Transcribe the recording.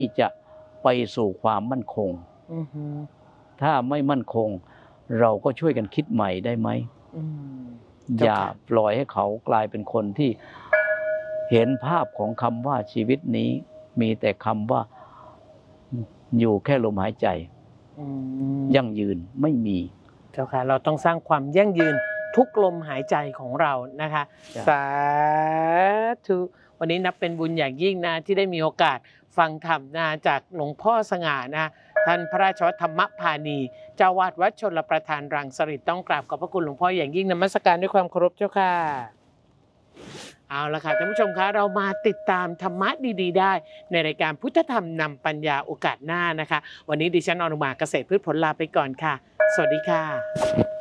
ที่จะไปสู่ความมั่นคงถ้าไม่มั่นคงเราก็ช่วยกันคิดใหม่ได้ไหมอย่าปล่อยให้เขากลายเป็นคนที่เห็นภาพของคำว่าชีวิตนี้มีแต่คำว่าอยู่แค่ลมหายใจยั่งยืนไม่มีเจ้าค่ะเราต้องสร้างความยั่งยืนทุกลมหายใจของเรานะคะสาธุวันนี้นับเป็นบุญอย่างยิ่งนะที่ได้มีโอกาสฟังธรรมนะจากหลวงพ่อสง่านะท่านพระราชวัฒธรรมพานีเจ้าวาดวัดชลประทานรังสฤษฎ์ต้องกราบขอบพระคุณหลวงพ่ออย่างยิ่งนมัสการด้วยความเคารพเจ้าค่ะเอาละค่ะท่านผู้ชมคะเรามาติดตามธรรมะดีๆได้ในรายการพุทธธรรมนำปัญญาโอกาสหน้านะคะวันนี้ดิฉันอนุมาเกษตรพืชผลลาไปก่อนค่ะสวัสดีค่ะ